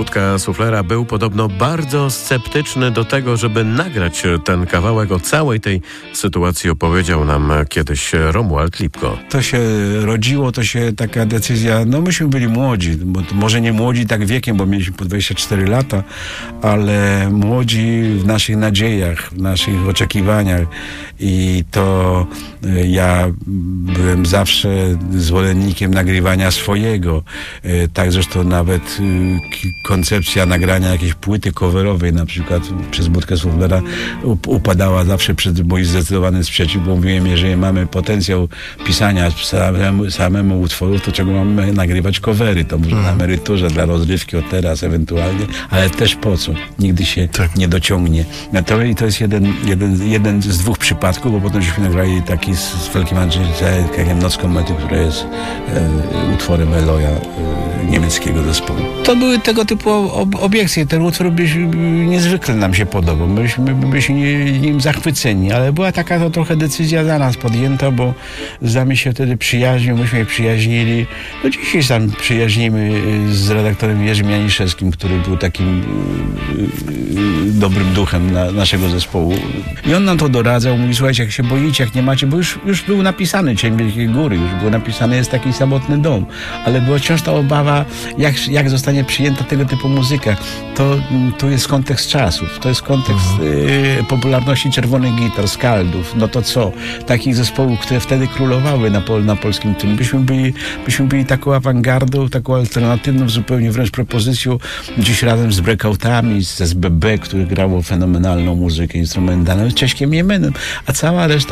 Budka Suflera był podobno bardzo sceptyczny do tego, żeby nagrać ten kawałek. O całej tej sytuacji opowiedział nam kiedyś Romuald Lipko. To się rodziło, taka decyzja, myśmy byli młodzi, może nie młodzi tak wiekiem, bo mieliśmy po 24 lata, ale młodzi w naszych nadziejach, w naszych oczekiwaniach i to ja byłem zawsze zwolennikiem nagrywania swojego. Tak zresztą nawet koncepcja nagrania jakiejś płyty coverowej, na przykład przez Budkę Suflera, upadała zawsze przed mój zdecydowany sprzeciw, bo mówiłem, jeżeli mamy potencjał pisania samemu utworów, to czego mamy nagrywać covery? To może na emeryturze, dla rozrywki od teraz ewentualnie, ale też po co? Nigdy się nie dociągnie. I to jest jeden z dwóch przypadków, bo potem żeśmy nagrali taki z Felkiem Andrzejczykiem Noc komety, która jest utworem Eloja, niemieckiego zespołu. To były tego typu obiekcje. Ten utwór niezwykle nam się podobał. Byliśmy nim zachwyceni, ale była taka to trochę decyzja za nas podjęta, bo znamy się wtedy przyjaźnią, myśmy się przyjaźnili. Do dzisiaj tam przyjaźnimy z redaktorem Jerzym Janiszewskim, który był takim dobrym duchem naszego zespołu. I on nam to doradzał, mówi, słuchajcie, jak się boicie, jak nie macie, bo już był napisany Cień Wielkiej Góry, już był napisany Jest taki samotny dom, ale była wciąż ta obawa, jak zostanie przyjęta tego typu muzyka. To jest kontekst czasów, to jest kontekst popularności Czerwonych Gitar, Skaldów, no to co? Takich zespołów, które wtedy królowały na polskim tym. Byśmy byli taką awangardą, taką alternatywną zupełnie wręcz propozycją, dziś razem z Breakoutami, z SBB, które grało fenomenalną muzykę instrumentalną, z Cześkiem Jemenem, a cała reszta